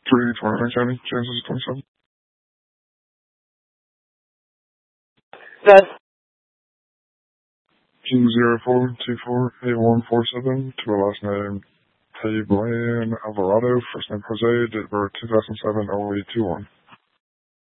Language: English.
329 County, Kansas 27. Yes. 204248147 to a last name Tablan Alvarado, first name Jose, date of birth 2007-0821.